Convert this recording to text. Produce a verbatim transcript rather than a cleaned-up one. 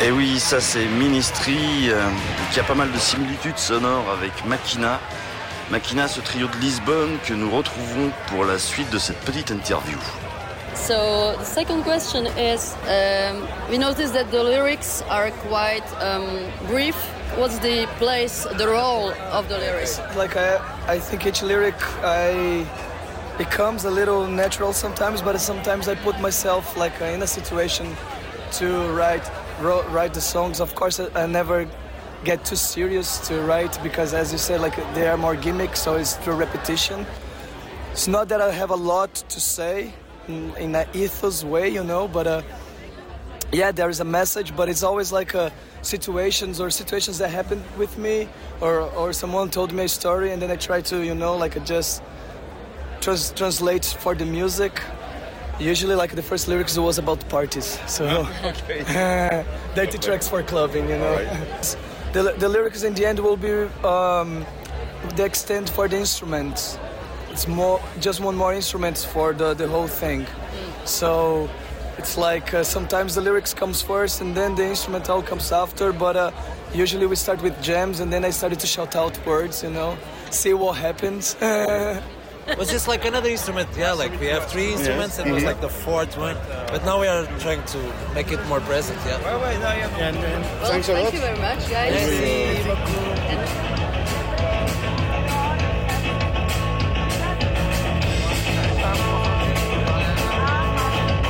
Et oui, ça c'est Ministry, euh, qui a pas mal de similitudes sonores avec Makina. Makina, ce trio de Lisbonne que nous retrouvons pour la suite de cette petite interview. So the second question is, um, we noticed that the lyrics are quite um, brief. What's the place, the role of the lyrics? Like I, I think each lyric I becomes a little natural sometimes, but sometimes I put myself like in a situation to write write the songs. Of course, I, I never get too serious to write because, as you said, like they are more gimmicks, so it's through repetition. It's not that I have a lot to say in, in an ethos way, you know, but uh, yeah, there is a message, but it's always like uh, situations or situations that happened with me, or or someone told me a story, and then I try to, you know, like just trans- translate for the music. Usually, like the first lyrics was about parties, so okay. dirty tracks for clubbing, you know. Right. The the lyrics in the end will be um, the extent for the instruments. It's more just one more instrument for the the whole thing. So it's like uh, sometimes the lyrics comes first and then the instrumental comes after. But uh, usually we start with jams and then I started to shout out words, you know, see what happens. Was this like another instrument? Yeah, like we have three instruments, yes. And it was like the fourth one. But now we are trying to make it more present, yeah. Well, thank you very much, guys. Merci.